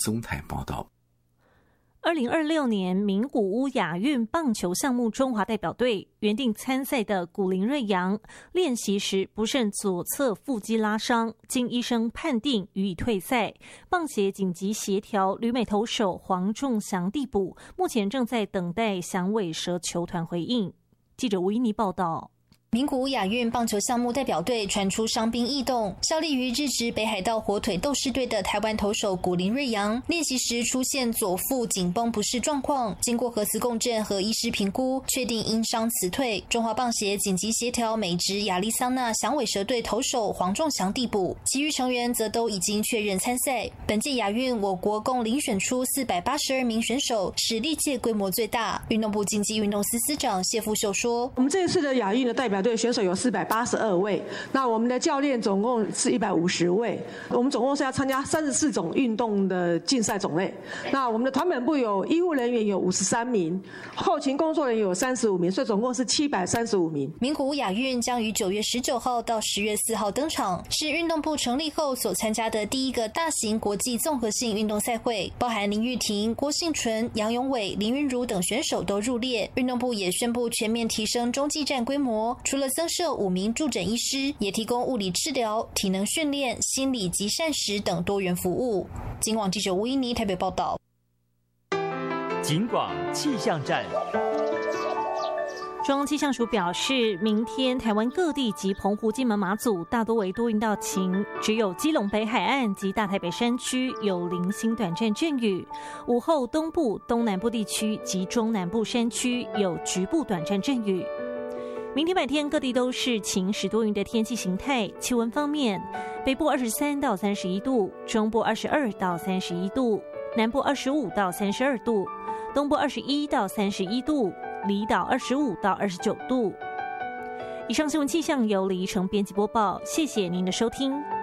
宗台报道。 2026年名古屋亚运棒球项目中华代表队原定参赛的古林睿煬练习时不慎左侧腹肌拉伤，经医生判定予以退赛。棒协紧急协调旅美投手黄仲祥递补，目前正在等待响尾蛇球团回应。记者吴依妮报道。 名古屋亚运棒球项目代表队传出伤兵异动，效力于日职北海道火腿斗士队的台湾投手古林睿煬练习时出现左腹紧绷不适状况，经过核磁共振和医师评估，确定因伤辞退。中华棒协紧急协调美职亚利桑那响尾蛇队投手黄仲祥递补，其余成员则都已经确认参赛。本届亚运，我国共遴选出482名选手，是历届规模最大。运动部竞技运动司司长谢富秀说：“ 我们这一次的亚运的代表队选手有482位，那我们的教练总共是150位，我们总共是要参加34种运动的竞赛种类。那我们的团本部有医护人员有53名，后勤工作人员有35名，所以总共是735名。 名古屋亚运将于9月19号到10月4号登场，是运动部成立后所参加的第一个大型国际综合性运动赛会，包含林玉婷、郭幸纯、杨永伟、林云如等选手都入列。运动部也宣布全面提升中继站规模，除了增设5名助诊医师，也提供物理治疗、体能训练、心理及膳食等多元服务。警广记者吴依妮台北报道。 警广气象站。 中央气象署表示，明天台湾各地及澎湖、金门、马祖大多为多云到晴，只有基隆北海岸及大台北山区有零星短暂阵雨。午后东部、东南部地区及中南部山区有局部短暂阵雨。明天白天各地都是晴时多云的天气形态。气温方面，北部23到31度，中部22到31度，南部25到32度，东部21到31度，离岛25到29度。以上新闻气象由李怡成编辑播报，谢谢您的收听。